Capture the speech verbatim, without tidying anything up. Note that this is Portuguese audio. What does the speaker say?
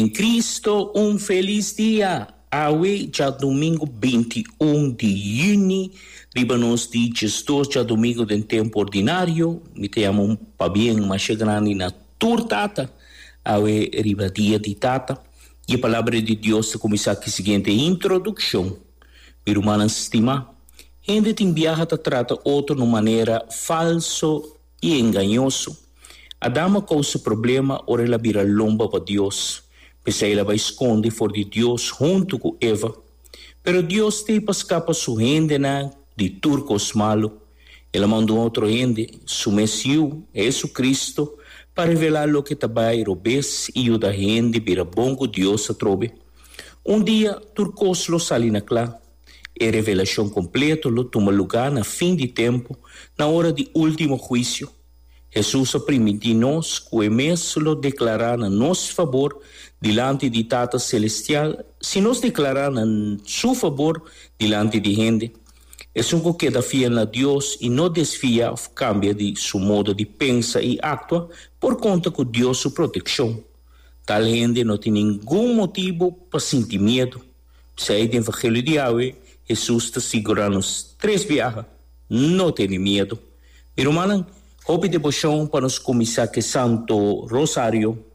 Em Cristo, um feliz dia. Hoje, já domingo vinte e um de junho, riba nos dias dois, já domingo de tempo ordinário, me chamo um pa bem, mas chegando na turtata, hoje riba dia de tata, e a palavra de Deus começa com a seguinte introdução. Meu irmão estima, gente tem viaja te trata outro de maneira falso e enganoso. A dama causa problema, ora ela vira lomba para Deus. Pesa ela vai esconder fora de Deus junto com Eva. Pero Deus te escapa su gente na de turcos malo. Ela mandou outro gente, su Messiu, Jesus Cristo, para revelar lo que trabalha robes e o da gente vira bom com Deus a trobe. Um dia, turcos lo salina clá. E revelação completa lo toma lugar na fim de tempo, na hora de último juízo. Jesus permite nós que o mês lo declarar a nosso favor diante de Tata Celestial, se nos declarar a seu favor diante de gente. É um que queda fiel a Deus e não desvia ou cambia de seu modo de pensar e actuar por conta que Deus sua proteção. Tal gente não tem nenhum motivo para sentir medo. Se aí no Evangelho de hoje, Jesus está segurando os três viagens. Não tem medo. Irmão, houve devoção para nos começar que Santo Rosário.